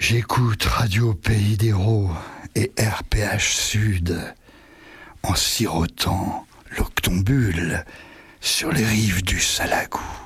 J'écoute Radio Pays d'Hérault et RPH Sud en sirotant l'octombule sur les rives du Salagou.